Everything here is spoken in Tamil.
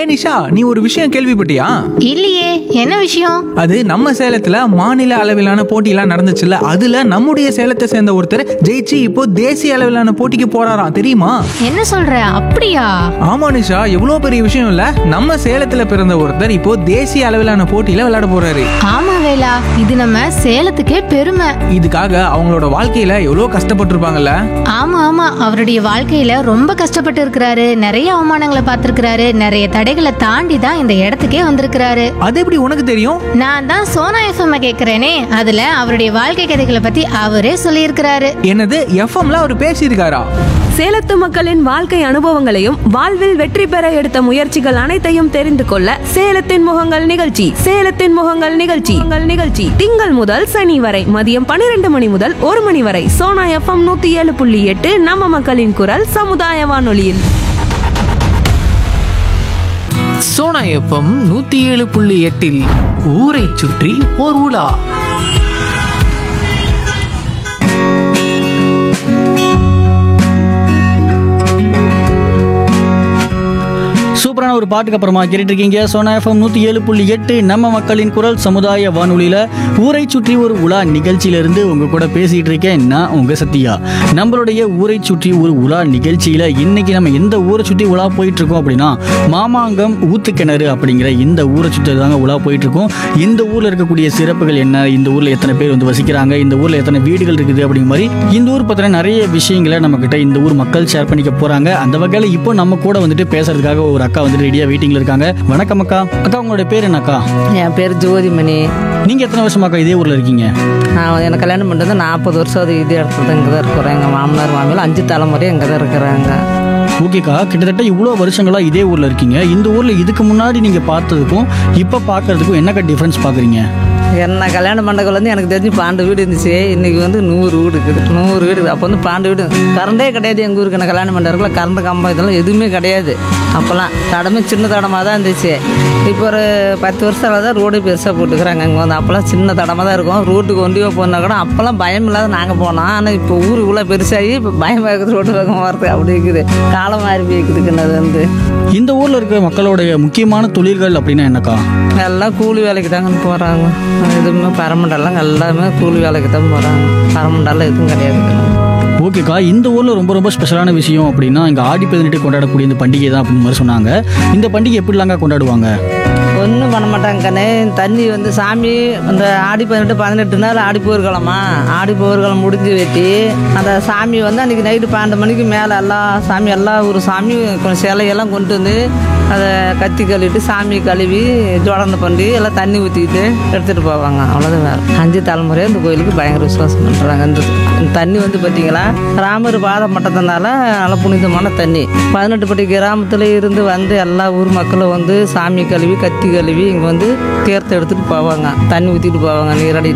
நிஷா, நீ ஒரு விஷயம் கேள்விப்பட்டியா? இல்லையே, என்ன விஷயம்? அது நம்ம சேலத்துல மாநில அளவிலான போட்டியெல்லாம் நடந்துச்சுல்ல, அதுல நம்முடைய சேலத்தை சேர்ந்த ஒருத்தர் ஜெயிச்சு இப்போ தேசிய அளவிலான போட்டிக்கு போறாராம், தெரியுமா? என்ன சொல்ற? அப்படியா? ஆமா நிஷா, எவ்வளவு பெரிய விஷயம் இல்ல. நம்ம சேலத்துல பிறந்த ஒருத்தர் இப்போ தேசிய அளவிலான போட்டியில விளையாட போறாரு. ஆமா வேலா, இது நம்ம சேலத்துக்கே பெருமை. இதுக்காக அவங்களோட வாழ்க்கையில எவ்வளவு கஷ்டப்பட்டிருப்பாங்கல்ல. ஆமா ஆமா, அவருடைய வாழ்க்கையில ரொம்ப கஷ்டப்பட்டு இருக்கிறாரு. நிறைய அவமானங்களை பார்த்திருக்கிறாரு. நிறைய தடைகளை தாண்டி தான் இந்த இடத்துக்கே வந்திருக்கிறாரு. அது எப்படி உனக்கு தெரியும்? நான் தான் சோனா எஃப்எம் கேக்குறேனே, அதுல அவருடைய வாழ்க்கை கதைகளை பத்தி அவரே சொல்லியிருக்கிறாரு. என்னது, எஃப்எம்ல அவர் பேசியிருக்காரா? சேலத்து மக்களின் வாழ்க்கை அனுபவங்களையும் வாழ்வில் வெற்றி பெற எடுத்த முயற்சிகள் அனைத்தையும் தெரிந்து கொள்ள சேலத்தின் முகங்கள் நிகழ்ச்சி திங்கள் முதல் சனி வரை மதியம் 12 மணி முதல் 1 மணி வரை சோனா எஃப்எம் 107.8 நம்ம மக்களின் குரல் சமுதாய வானொலியில். சோனா எஃப்எம் 107.8 ஊரை சுற்றி ஓர் உலா. சூப்பரான ஒரு பாட்டுக்கு அப்புறமா கேட்டுட்டு இருக்கீங்க சோனா எஃப்எம் 107.8 நம்ம மக்களின் குரல் சமுதாய வானொலியில ஊரை சுற்றி ஒரு உலா நிகழ்ச்சியிலிருந்து உங்க கூட பேசிட்டு இருக்கேன். நான் உங்க சத்யா. நம்மளுடைய ஊரை சுற்றி ஒரு உலா நிகழ்ச்சியில இன்னைக்கு நம்ம எந்த ஊரை சுற்றி உலா போயிட்டு இருக்கோம் அப்படின்னா, மாமாங்கம் ஊத்துக்கிணறு அப்படிங்கிற இந்த ஊரை சுற்றி தாங்க உலா போயிட்டு இருக்கோம். இந்த ஊர்ல இருக்கக்கூடிய சிறப்புகள் என்ன, இந்த ஊர்ல எத்தனை பேர் வந்து வசிக்கிறாங்க, இந்த ஊர்ல எத்தனை வீடுகள் இருக்குது அப்படிங்கிற மாதிரி இந்த ஊர் பத்தின நிறைய விஷயங்களை நம்ம கிட்ட இந்த ஊர் மக்கள் ஷேர் பண்ணிக்க போறாங்க. அந்த வகையில இப்போ நம்ம கூட வந்துட்டு பேசுறதுக்காக ஒரு அக்கா வந்து ரெடியா வெயிட்டிங்ல இருக்காங்க. வணக்கம் அக்கா. அக்கா, உங்களோட பேர் என்னக்கா? என் பேர் ஜோதிமணி. நீங்க எத்தனை வருஷமாக்கா இதே ஊர்ல இருக்கீங்க? நான் எனக்கு கல்யாணம் பண்ணுறது 40 வருஷம். அது இதே இடத்துல இங்கே தான் இருக்கிறேன். எங்கள் மாமனார் மாமியார் 5 தலைமுறை இங்கே தான் இருக்கிறாங்க. ஓகேக்கா, கிட்டத்தட்ட இவ்வளோ வருஷங்களா இதே ஊர்ல இருக்கீங்க. இந்த ஊர்ல இதுக்கு முன்னாடி நீங்க பார்த்ததுக்கும் இப்போ பார்க்கறதுக்கும் என்னக்கா டிஃபரன்ஸ் பாக்குறீங்க? என்ன கல்யாணம் பண்ணக்குள்ள எனக்கு தெரிஞ்சு 12 வீடு இருந்துச்சு. இன்னைக்கு வந்து 100 வீடு இருக்குது. 100 வீடு இருக்குது. அப்போ வந்து 12 வீடு கரண்டே கிடையாது. எங்கள் ஊருக்கு நான் கல்யாணம் பண்ணுறதுக்குள்ள கரண்ட் கம்பம் இதெல்லாம் எதுவுமே கிடையாது. அப்போல்லாம் தடமே சின்ன தடமாக தான் இருந்துச்சு. இப்போ ஒரு 10 வருஷத்தில் தான் ரோடு பெருசாக போட்டுக்கிறாங்க. இங்கே வந்து அப்போல்லாம் சின்ன தடமாக தான் இருக்கும். ரோட்டுக்கு ஒண்டியோ போனால் கூட அப்போல்லாம் பயம் இல்லாத நாங்கள் போனோம். ஆனால் இப்போ ஊர் இவ்வளோ பெருசாகி இப்போ பயமாக இருக்குது. ரோட்டு பக்கம் வரது அப்படி இருக்குது. காலம் மாறி போய்க்குதுக்குன்னு அது வந்து. இந்த ஊர்ல இருக்கிற மக்களுடைய முக்கியமான தொழில்கள் அப்படின்னா என்னக்கா? எல்லாம் கூலி வேலைக்கு தாங்க போகிறாங்க. எதுவுமே பரமண்டெல்லாம் எல்லாமே கூலி வேலைக்கு தான் போகிறாங்க. பரமண்டெல்லாம் எதுவும் கிடையாது. ஓகேக்கா, இந்த ஊர்ல ரொம்ப ரொம்ப ஸ்பெஷலான விஷயம் அப்படின்னா இங்க ஆடி 18 கொண்டாடக்கூடிய இந்த பண்டிகை தான் அப்படின்னு மாதிரி சொன்னாங்க. இந்த பண்டிகை எப்படிலாங்க கொண்டாடுவாங்க? ஒன்றும் பண்ண மாட்டாங்க கண்ணே. தண்ணி வந்து சாமி அந்த ஆடி 18 18 நாள் ஆடி போர்க்கிழமா. ஆடி போர்க்கிழமை முடிஞ்சு வெட்டி அந்த சாமி வந்து அன்றைக்கி நைட்டு 12 மணிக்கு மேலே எல்லா ஒரு சாமி கொஞ்சம் சிலையெல்லாம் கொண்டு வந்து அதை கத்தி கழுவிட்டு சாமி கழுவி ஜோடனை பண்ணி எல்லாம் தண்ணி ஊற்றிக்கிட்டு எடுத்துகிட்டு போவாங்க. அவ்வளோதான். வேறு 5 தலைமுறையாக இந்த கோயிலுக்கு பயங்கர விசுவாசம் பண்ணுறாங்க. இந்த தண்ணி வந்து பார்த்தீங்களா, ராமர் பாதம் பட்டதுனால நல்ல புனிதமான தண்ணி. 18 பட்டி கிராமத்தில் இருந்து வந்து எல்லா ஊர் மக்களும் வந்து சாமி கழுவி கத்தி கழுவி இங்கே வந்து தீர்த்தம் எடுத்துகிட்டு போவாங்க. தண்ணி ஊற்றிட்டு போவாங்க. நீராடி